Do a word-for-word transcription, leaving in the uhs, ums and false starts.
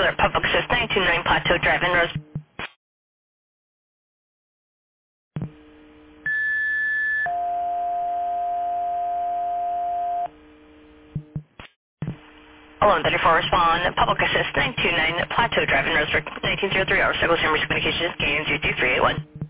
Taylor, Public Assist nine two nine Plateau Drive in Rose. eleven thirty-four, respond. Public Assist nine two nine Plateau Drive in Rose, nineteen oh three, hour Douglas Amherst Communications, gain zero two three eight one.